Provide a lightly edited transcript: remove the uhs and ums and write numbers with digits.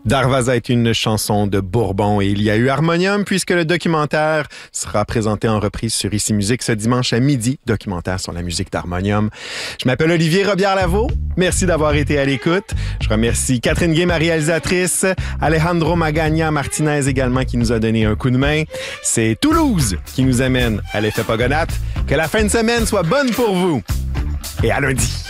Darvaza est une chanson de Bourbon et il y a eu Harmonium puisque le documentaire sera présenté en reprise sur Ici Musique ce dimanche à midi. Documentaire sur la musique d'Harmonium. Je m'appelle Olivier Robillard-Lavaux. Merci d'avoir été à l'écoute. Je remercie Catherine Gay, ma réalisatrice, Alejandro Magagna Martinez également qui nous a donné un coup de main. C'est Toulouse qui nous amène à l'effet Pogonat. Que la fin de semaine soit bonne pour vous et à lundi.